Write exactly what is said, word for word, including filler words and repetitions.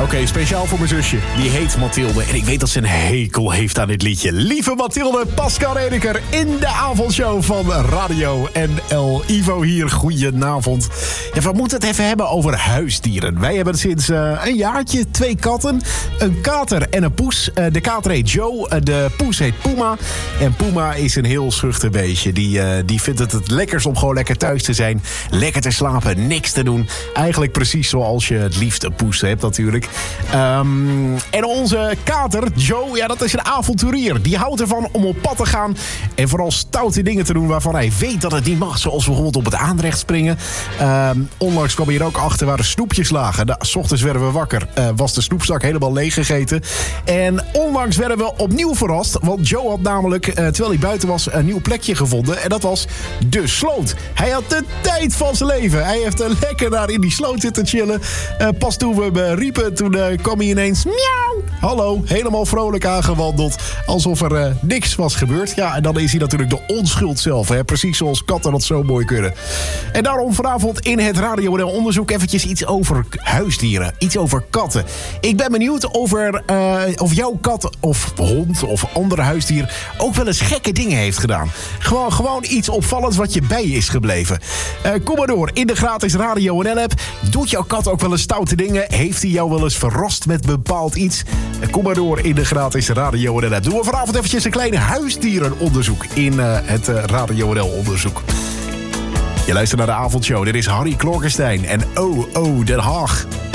Oké, okay, speciaal voor mijn zusje. Die heet Mathilde. En ik weet dat ze een hekel heeft aan dit liedje. Lieve Mathilde, Pascal Redeker in de avondshow van Radio N L. Ivo hier, goedenavond. Ja, we moeten het even hebben over huisdieren. Wij hebben sinds uh, een jaartje twee katten. Een kater en een poes. Uh, de kater heet Joe. Uh, de poes heet Puma. En Puma is een heel schuchter beestje. Die, uh, die vindt het het lekkers om gewoon lekker thuis te zijn. Lekker te slapen, niks te doen. Eigenlijk precies zoals je het liefst een poes hebt natuurlijk. Um, en onze kater, Joe, ja, dat is een avonturier. Die houdt ervan om op pad te gaan en vooral stoute dingen te doen waarvan hij weet dat het niet mag. Zoals bijvoorbeeld op het aanrecht springen. Um, onlangs kwam hier ook achter waar de snoepjes lagen. Nou, 's ochtends werden we wakker. Uh, was de snoepzak helemaal leeg gegeten. En onlangs werden we opnieuw verrast. Want Joe had namelijk, uh, terwijl hij buiten was, een nieuw plekje gevonden. En dat was de sloot. Hij had de tijd van zijn leven. Hij heeft er lekker daar in die sloot zitten chillen. Uh, pas toen we hem riepen, toen uh, kwam hij ineens... Miauw! Hallo, helemaal vrolijk aangewandeld. Alsof er uh, niks was gebeurd. Ja, en dan is hij natuurlijk de onschuld zelf. Hè? Precies zoals katten dat zo mooi kunnen. En daarom vanavond in het Radio N L onderzoek eventjes iets over huisdieren. Iets over katten. Ik ben benieuwd of, er, uh, of jouw kat of hond of ander huisdier ook wel eens gekke dingen heeft gedaan. Gewoon, gewoon iets opvallends wat je bij je is gebleven. Uh, kom maar door in de gratis Radio N L app. Doet jouw kat ook wel eens stoute dingen? Heeft hij jou wel eens verrast met bepaald iets? Uh, kom maar door in de gratis Radio N L app. Doen we vanavond eventjes een klein huisdierenonderzoek in uh, het uh, Radio N L onderzoek. Je luistert naar de avondshow. Dit is Harry Klorkenstein en Oh Oh Den Haag.